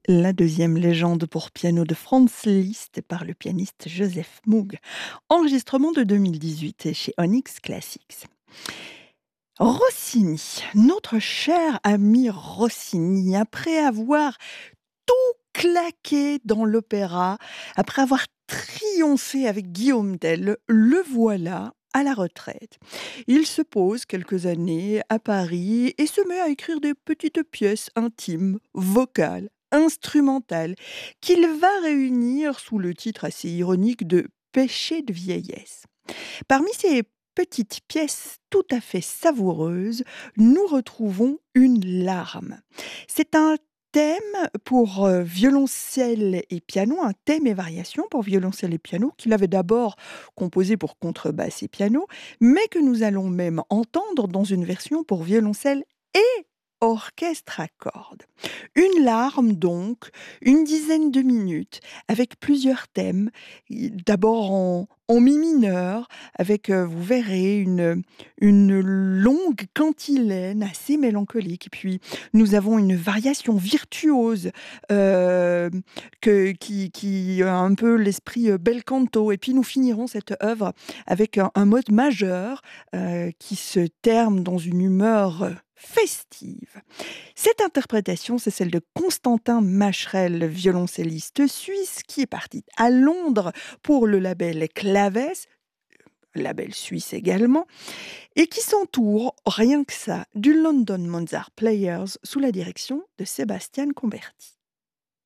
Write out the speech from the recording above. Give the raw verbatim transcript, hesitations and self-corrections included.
la deuxième légende pour piano de Franz Liszt par le pianiste Joseph Moog. Enregistrement de deux mille dix-huit chez Onyx Classics. Rossini, notre cher ami Rossini, après avoir tout claqué dans l'opéra, après avoir triomphé avec Guillaume Tell, le voilà à la retraite. Il se pose quelques années à Paris et se met à écrire des petites pièces intimes, vocales, instrumentales, qu'il va réunir sous le titre assez ironique de Péché de vieillesse. Parmi ces petites pièces tout à fait savoureuses, nous retrouvons une larme. C'est un thème pour euh, violoncelle et piano, un thème et variation pour violoncelle et piano, qu'il avait d'abord composé pour contrebasse et piano, mais que nous allons même entendre dans une version pour violoncelle et orchestre à cordes. Une larme donc, une dizaine de minutes, avec plusieurs thèmes, d'abord en, en mi mineur, avec, euh, vous verrez, une, une longue cantilène assez mélancolique. Et puis, nous avons une variation virtuose euh, que, qui, qui a un peu l'esprit euh, bel canto. Et puis, nous finirons cette œuvre avec un, un mode majeur euh, qui se termine dans une humeur euh, festive. Cette interprétation, c'est celle de Constantin Macherel, violoncelliste suisse, qui est parti à Londres pour le label Claves, label suisse également, et qui s'entoure, rien que ça, du London Mozart Players sous la direction de Sébastien Comberti.